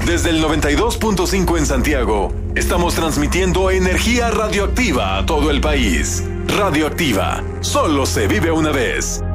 Desde el 92.5 en Santiago, estamos transmitiendo energía radioactiva a todo el país. Radioactiva, solo se vive una vez.